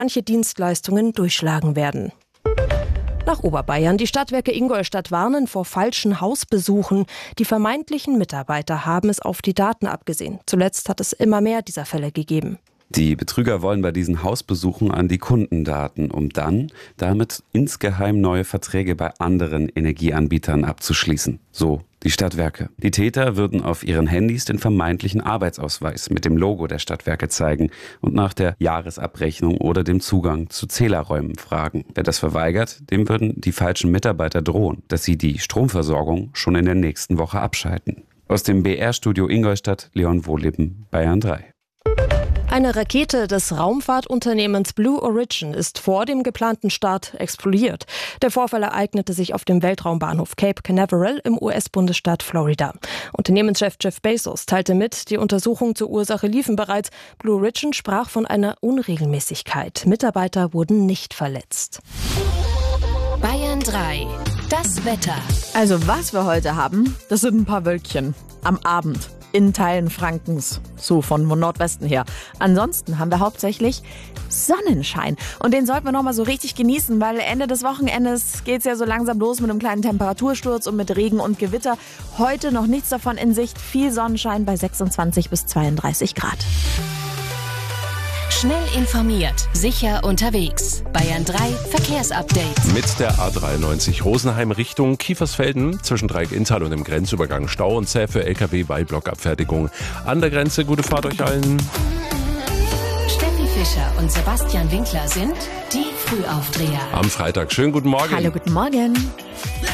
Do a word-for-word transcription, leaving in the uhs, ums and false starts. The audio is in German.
manche Dienstleistungen durchschlagen werden. Nach Oberbayern. Die Stadtwerke Ingolstadt warnen vor falschen Hausbesuchen. Die vermeintlichen Mitarbeiter haben es auf die Daten abgesehen. Zuletzt hat es immer mehr dieser Fälle gegeben. Die Betrüger wollen bei diesen Hausbesuchen an die Kundendaten, um dann damit insgeheim neue Verträge bei anderen Energieanbietern abzuschließen. So die Stadtwerke. Die Täter würden auf ihren Handys den vermeintlichen Arbeitsausweis mit dem Logo der Stadtwerke zeigen und nach der Jahresabrechnung oder dem Zugang zu Zählerräumen fragen. Wer das verweigert, dem würden die falschen Mitarbeiter drohen, dass sie die Stromversorgung schon in der nächsten Woche abschalten. Aus dem B R-Studio Ingolstadt, Leon Wohlleben, Bayern drei. Eine Rakete des Raumfahrtunternehmens Blue Origin ist vor dem geplanten Start explodiert. Der Vorfall ereignete sich auf dem Weltraumbahnhof Cape Canaveral im U S-Bundesstaat Florida. Unternehmenschef Jeff Bezos teilte mit, die Untersuchungen zur Ursache liefen bereits. Blue Origin sprach von einer Unregelmäßigkeit. Mitarbeiter wurden nicht verletzt. Bayern drei. Das Wetter. Also was wir heute haben, das sind ein paar Wölkchen am Abend in Teilen Frankens, so von Nordwesten her. Ansonsten haben wir hauptsächlich Sonnenschein und den sollten wir noch mal so richtig genießen, weil Ende des Wochenendes geht's ja so langsam los mit einem kleinen Temperatursturz und mit Regen und Gewitter. Heute noch nichts davon in Sicht, viel Sonnenschein bei sechsundzwanzig bis zweiunddreißig Grad. Schnell informiert, sicher unterwegs. Bayern drei Verkehrsupdate. Mit der A dreiundneunzig Rosenheim Richtung Kiefersfelden zwischen Dreieck-Inntal und dem Grenzübergang Stau und zäh für L K W bei Blockabfertigung. An der Grenze gute Fahrt euch allen. Steffi Fischer und Sebastian Winkler sind die Frühaufdreher. Am Freitag. Schönen guten Morgen. Hallo, guten Morgen.